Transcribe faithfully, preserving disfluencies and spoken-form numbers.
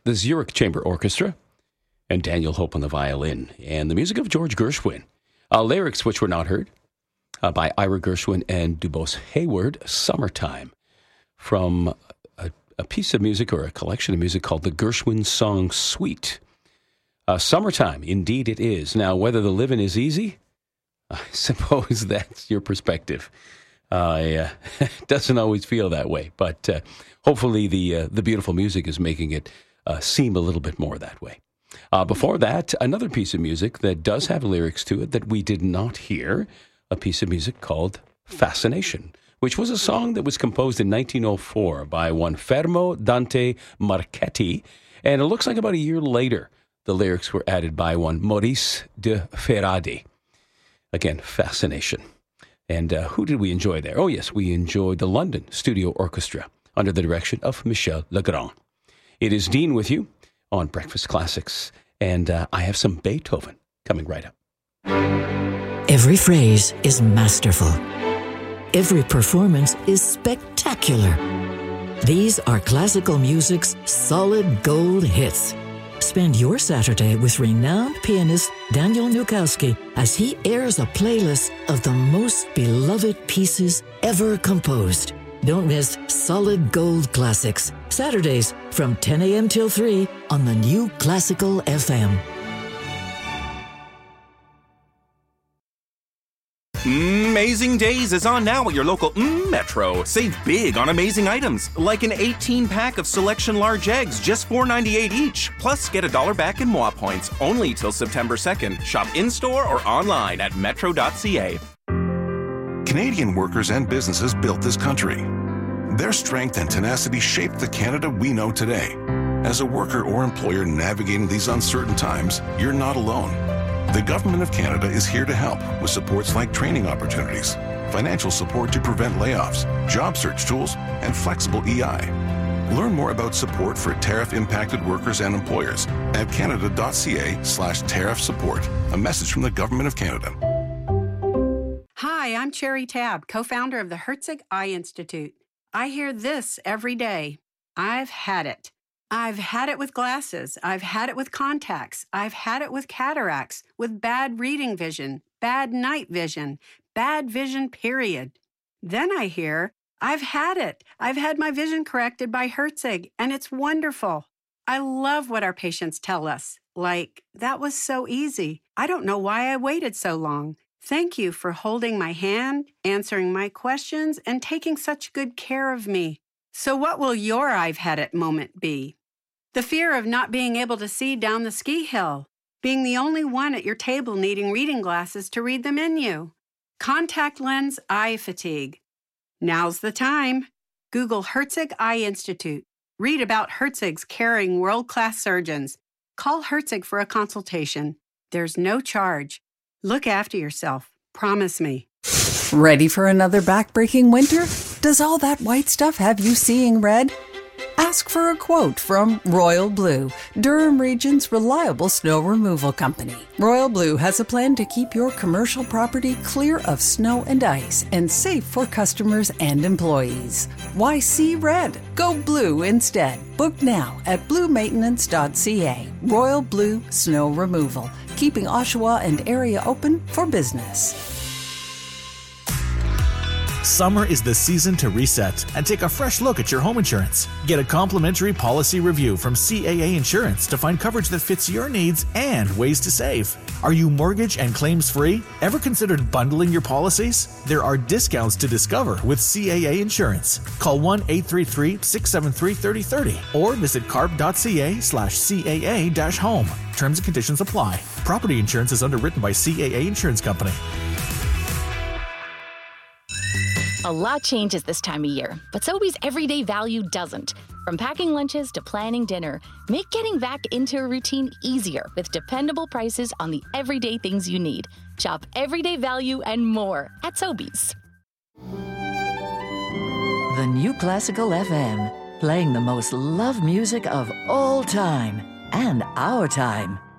the Zurich Chamber Orchestra, and Daniel Hope on the violin, and the music of George Gershwin. Uh, lyrics which were not heard uh, by Ira Gershwin and Dubose Hayward, Summertime, from a, a piece of music or a collection of music called the Gershwin Song Suite. Uh, summertime, indeed it is. Now, whether the living is easy, I suppose that's your perspective. Uh, yeah, it doesn't always feel that way, but uh, hopefully the uh, the beautiful music is making it uh, seem a little bit more that way. Uh, before that, another piece of music that does have lyrics to it that we did not hear, a piece of music called Fascination, which was a song that was composed in nineteen oh four by one Fermo Dante Marchetti, and it looks like about a year later, the lyrics were added by one Maurice de Ferradi. Again, Fascination. And uh, who did we enjoy there? Oh, yes, we enjoyed the London Studio Orchestra under the direction of Michel Legrand. It is Dean with you on Breakfast Classics, and uh, I have some Beethoven coming right up. Every phrase is masterful. Every performance is spectacular. These are classical music's solid gold hits. Spend your Saturday with renowned pianist Daniel Nukowski as he airs a playlist of the most beloved pieces ever composed. Don't miss Solid Gold Classics, Saturdays from ten a.m. till three on the New Classical F M. Amazing Days is on now at your local mm, Metro. Save big on amazing items, like an eighteen-pack of Selection large eggs, just four dollars and ninety-eight cents each. Plus, get a dollar back in M O A points, only till September second. Shop in-store or online at metro dot c a. Canadian workers and businesses built this country. Their strength and tenacity shaped the Canada we know today. As a worker or employer navigating these uncertain times, you're not alone. The Government of Canada is here to help with supports like training opportunities, financial support to prevent layoffs, job search tools, and flexible E I. Learn more about support for tariff-impacted workers and employers at canada.ca slash tariff support. A message from the Government of Canada. Hi, I'm Cherry Tabb, co-founder of the Herzig Eye Institute. I hear this every day. I've had it. I've had it with glasses. I've had it with contacts. I've had it with cataracts, with bad reading vision, bad night vision, bad vision, period. Then I hear, I've had it. I've had my vision corrected by Herzig, and it's wonderful. I love what our patients tell us. Like, that was so easy. I don't know why I waited so long. Thank you for holding my hand, answering my questions, and taking such good care of me. So what will your I've had it moment be? The fear of not being able to see down the ski hill, being the only one at your table needing reading glasses to read the menu, contact lens eye fatigue. Now's the time. Google Herzig Eye Institute. Read about Herzig's caring world-class surgeons. Call Herzig for a consultation. There's no charge. Look after yourself. Promise me. Ready for another back-breaking winter? Does all that white stuff have you seeing red? Ask for a quote from Royal Blue, Durham Region's reliable snow removal company. Royal Blue has a plan to keep your commercial property clear of snow and ice and safe for customers and employees. Why see red? Go blue instead. Book now at blue maintenance dot c a. Royal Blue Snow Removal, keeping Oshawa and area open for business. Summer is the season to reset and take a fresh look at your home insurance. Get a complimentary policy review from C A A Insurance to find coverage that fits your needs and ways to save. Are you mortgage and claims free? Ever considered bundling your policies? There are discounts to discover with C A A Insurance. Call one eight three three, six seven three, three zero three zero or visit carb.ca slash CAA dash home. Terms and conditions apply. Property insurance is underwritten by C A A Insurance Company. A lot changes this time of year, but Sobeys everyday value doesn't. From packing lunches to planning dinner, make getting back into a routine easier with dependable prices on the everyday things you need. Shop everyday value and more at Sobeys. The New Classical F M, playing the most loved music of all time and our time.